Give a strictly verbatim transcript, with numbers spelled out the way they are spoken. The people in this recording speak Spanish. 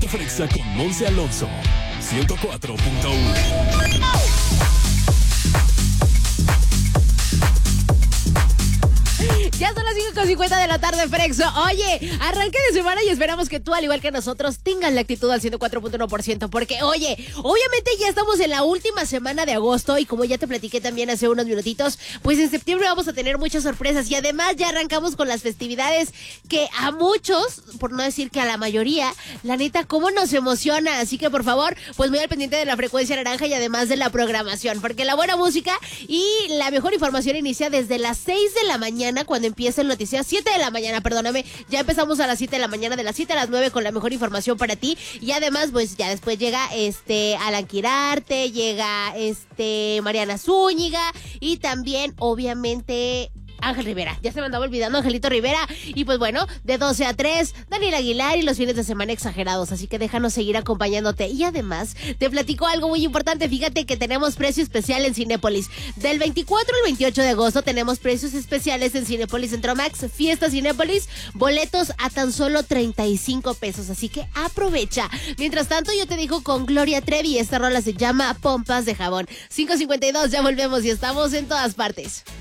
Frexa con Monse Alonso. ciento cuatro punto uno. Ya son las cinco con cincuenta de la tarde, Frexo. Oye, arranque de semana y esperamos que tú, al igual que nosotros, tengas la actitud al ciento cuatro punto uno por ciento. Porque, oye, obviamente ya estamos en la última semana de agosto y como ya te platiqué también hace unos minutitos, pues en septiembre vamos a tener muchas sorpresas y además ya arrancamos con las festividades que a muchos, por no decir que a la mayoría, la neta, cómo nos emociona. Así que, por favor, pues muy al pendiente de la frecuencia naranja y además de la programación, porque la buena música y la mejor información inicia desde las seis de la mañana cuando empieza el noticiero, siete de la mañana, perdóname, ya empezamos a las siete de la mañana, de las siete a las nueve con la mejor información para ti, y además, pues ya después llega este Alan Quirarte, llega este Mariana Zúñiga, y también, obviamente, Ángel Rivera, ya se me andaba olvidando Angelito Rivera, y pues bueno, de doce a tres, Daniel Aguilar y los fines de semana exagerados, así que déjanos seguir acompañándote. Y además, te platico algo muy importante, fíjate que tenemos precio especial en Cinépolis. Del veinticuatro al veintiocho de agosto tenemos precios especiales en Cinépolis Centromax, Fiesta Cinépolis, boletos a tan solo treinta y cinco pesos, así que aprovecha. Mientras tanto, yo te digo con Gloria Trevi, esta rola se llama Pompas de Jabón. cinco cincuenta y dos, ya volvemos y estamos en todas partes.